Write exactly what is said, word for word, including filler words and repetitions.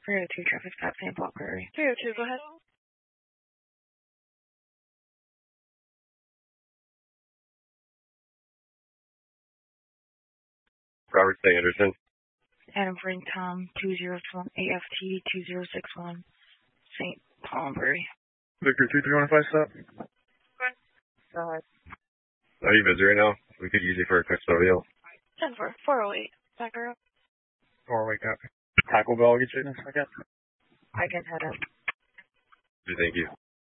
three oh two traffic stop, Saint Paul Prairie. three oh two, go ahead. Robert St. Anderson. Adam Frank Tom, two zero one, A F T two zero six one, Saint Paul Prairie. Victor two three one five stop. Go ahead. Are you busy right now? We could use you for a quick surveil. ten four, four oh eight. Back her up. Or wake up. Taco Bell, I'll get you in a second. I can head up. Thank you.